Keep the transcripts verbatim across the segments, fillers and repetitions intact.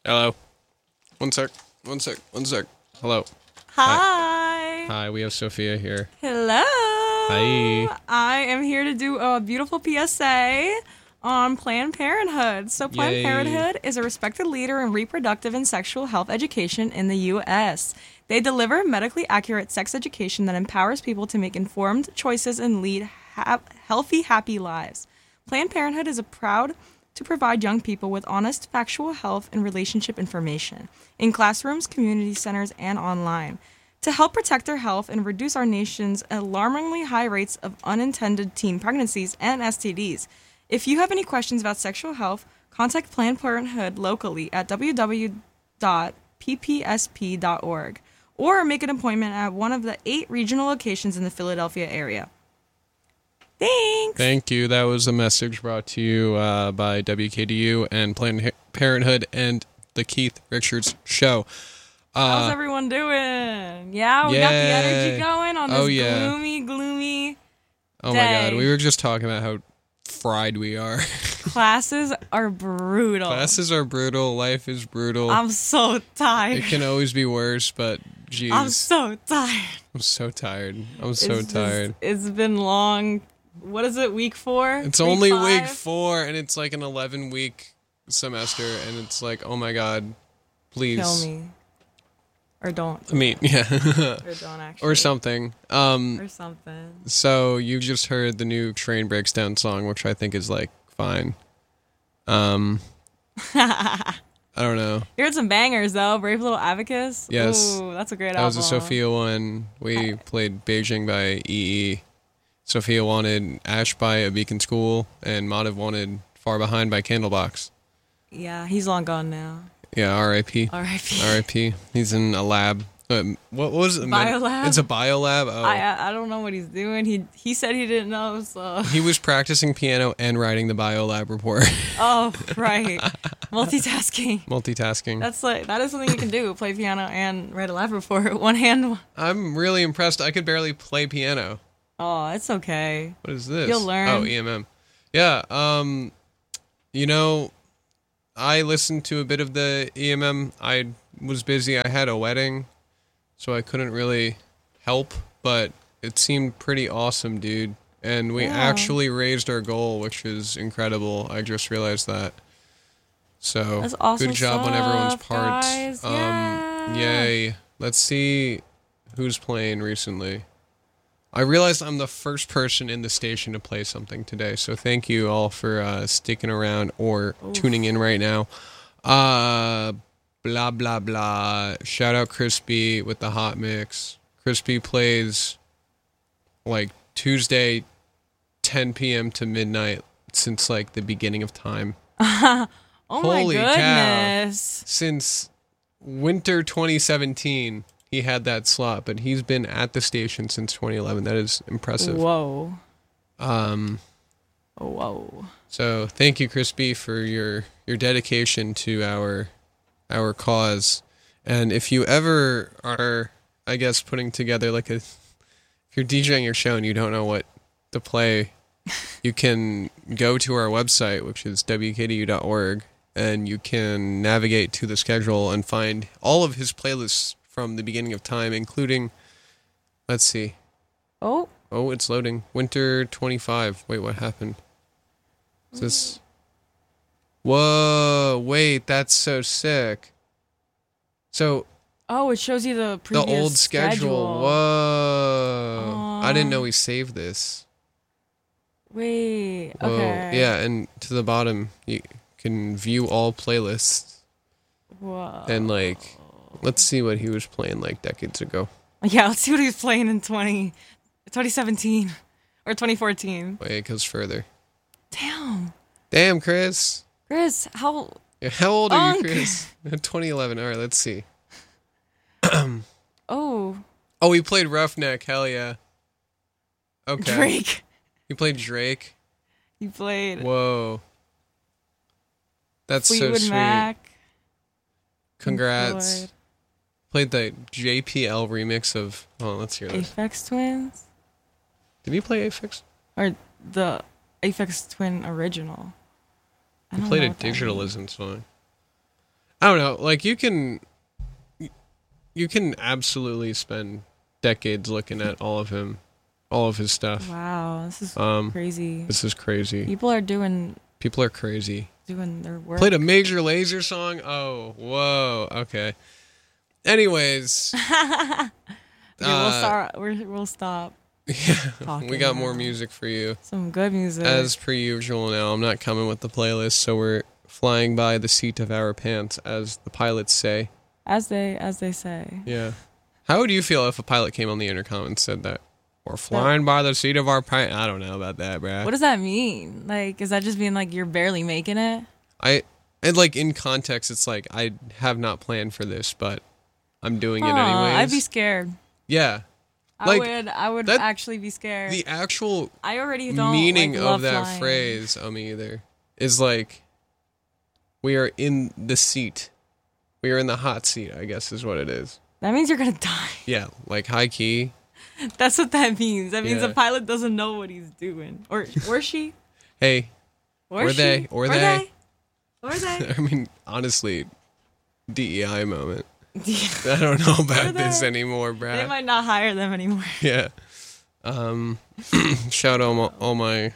Hello. One sec. One sec. One sec. Hello. Hi. Hi, we have Sophia here. Hello. Hi. I am here to do a beautiful P S A on Planned Parenthood. So Planned Yay. Parenthood is a respected leader in reproductive and sexual health education in the U S. They deliver medically accurate sex education that empowers people to make informed choices and lead ha- healthy, happy lives. Planned Parenthood is a proud to provide young people with honest, factual health and relationship information in classrooms, community centers, and online to help protect their health and reduce our nation's alarmingly high rates of unintended teen pregnancies and S T Ds. If you have any questions about sexual health, contact Planned Parenthood locally at w w w dot p p s p dot org or make an appointment at one of the eight regional locations in the Philadelphia area. Thanks. Thank you. That was a message brought to you uh, by W K D U and Planned Parenthood and the Keith Richards Show. Uh, How's everyone doing? Yeah, we got the yay. energy going on this Oh, yeah. gloomy, gloomy oh day. my God, we were just talking about how fried we are. Classes are brutal. Classes are brutal. Life is brutal. I'm so tired. It can always be worse, but geez, I'm so tired. I'm so tired. I'm so It's just- tired. it's been long. What is it, week four? It's Week only five? week four, and it's like an eleven-week semester, and it's like, oh my God, please. Kill me. Or don't. I mean, yeah. Or don't actually. or something. Um, Or something. so you just heard the new Train Breaks Down song, which I think is like fine. Um, I don't know. You heard some bangers, though. Brave Little Abacus. Yes. Ooh, that's a great That album. was a Sophia one. We played Beijing by E E. Sophia wanted Ash by A Beacon School, and Madhav wanted Far Behind by Candlebox. Yeah, he's long gone now. Yeah, R I P R I P R I P He's in a lab. Uh, what was it? Biolab? It's a biolab. Oh. I I I don't know what he's doing. He he said he didn't know, so. He was practicing piano and writing the biolab report. Oh, right. Multitasking. Multitasking. That's like that is something you can do. Play piano and write a lab report. One hand. I'm really impressed. I could barely play piano. Oh, it's okay. What is this? You'll learn. Oh, E M M. Yeah. Um, you know, I listened to a bit of the E M M. I was busy. I had a wedding, so I couldn't really help. But it seemed pretty awesome, dude. And we Yeah. actually raised our goal, which is incredible. I just realized that. So That's awesome good job on everyone's stuff, part. guys. Um, Yeah. Yay. Let's see who's playing recently. I realized I'm the first person in the station to play something today, so thank you all for uh, sticking around or Oof. tuning in right now. Uh, blah, blah, blah. Shout out Crispy with the hot mix. Crispy plays like Tuesday, ten p.m. to midnight since like the beginning of time. Oh Holy my cow. goodness. Since winter twenty seventeen, he had that slot, but he's been at the station since twenty eleven. That is impressive. Whoa. Um, Whoa. so thank you, Crispy, for your your dedication to our our cause. And if you ever are, I guess, putting together like a, if you're DJing your show and you don't know what to play, you can go to our website, which is w k d u dot org, and you can navigate to the schedule and find all of his playlists from the beginning of time, including, let's see. Oh. Oh, it's loading. Winter twenty-five. Wait, what happened? Is this... Whoa, wait, that's so sick. So, Oh, it shows you the previous the old schedule. Whoa. I didn't know Aw. we saved this. Wait. Whoa. Okay. Yeah, and to the bottom, you can view all playlists. Whoa. And, like, let's see what he was playing, like, decades ago. Yeah, let's see what he was playing in twenty, twenty seventeen or twenty fourteen. Wait, it goes further. Damn. Damn, Chris. Chris, how... Yeah, how old are you, Unk. Chris? twenty eleven. All right, let's see. Oh. Oh, he played Roughneck. Hell yeah. Okay. Drake. He played Drake. He played Whoa. That's Fleetwood so sweet. Mac. Pink Congrats. Floyd, Played the J P L remix of... Oh, let's hear this. Aphex Twins. Did he play Aphex? Or the Aphex Twin original. I He don't played know a what that means. Digitalism song. I don't know. Like you can, you can absolutely spend decades looking at all of him, all of his stuff. Wow, this is Um, crazy. This is crazy. People are doing People are crazy. doing their work. Played a Major Lazer song. Oh, whoa. Okay. Anyways, Okay, we'll uh, start. We're, we'll stop. yeah, Talking we got more now. music for you. Some good music. As per usual now, I'm not coming with the playlist, so we're flying by the seat of our pants, as the pilots say. as they as they say. Yeah. How would you feel if a pilot came on the intercom and said that? We're flying by the seat of our pants. I don't know about that, bruh. What does that mean? Like, is that just being like you're barely making it? I, and like in context, it's like, I have not planned for this, but I'm doing it Aw, anyways. I'd be scared. Yeah. I Like, would. I would that- actually be scared. The actual I already don't meaning like, of love that flying. phrase, um, either, is like, we are in the seat. We are in the hot seat, I guess is what it is. That means you're gonna die. Yeah, like high key. That's what that means. That means Yeah. the pilot doesn't know what he's doing, or or she, Hey, or, Or she, they, or or they. they, or they. I mean, honestly, D E I moment. I don't know about Or this they. anymore, They Brad. might not hire them anymore. Yeah. Um, shout out all, all my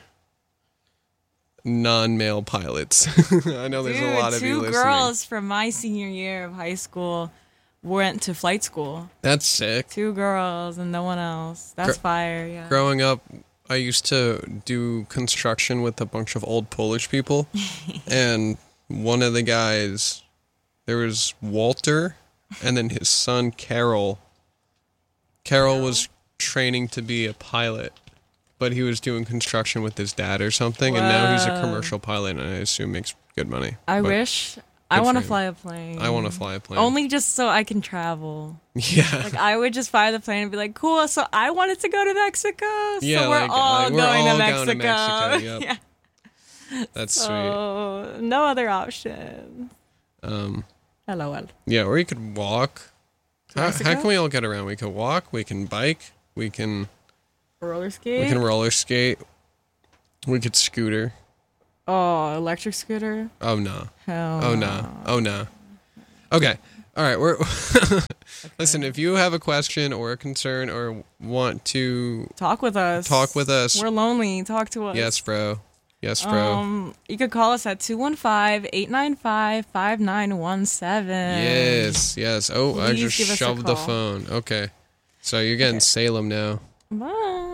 non-male pilots. I know there's Dude, a lot of you two listening. girls from my senior year of high school went to flight school. That's sick. Two girls and no one else. That's Gr- fire. Yeah. Growing up, I used to do construction with a bunch of old Polish people, and one of the guys, there was Walter, and then his son Carol. Carol was training to be a pilot, but he was doing construction with his dad or something, and now he's a Whoa. commercial pilot, and I assume makes good money. I But wish. I good want for to him. fly a plane. I want to fly a plane. Only just so I can travel. yeah. Like I would just fly the plane and be like, "Cool, so I wanted to go to Mexico, so Yeah, we're like, all like, we're going, all to going to Mexico." Mexico, yep. Yeah. That's sweet. So no other option. Um, LOL. yeah, or you could walk. How, how Mexico? can we all get around? We could walk. We can bike. We can Roller skate. we can roller skate. We could scooter. Oh, electric scooter. Oh no. Hell. Oh no. Oh no. Okay. All right. We're listen. If you have a question or a concern or want to Talk with us. talk with us, We're lonely. Talk to us. yes, bro. Yes, bro. Um, you could call us at two one five, eight nine five, five nine one seven. yes. Yes. Oh, I Please just give us a shoved the call. phone. Okay. So you're getting Okay. Salem now. Bye.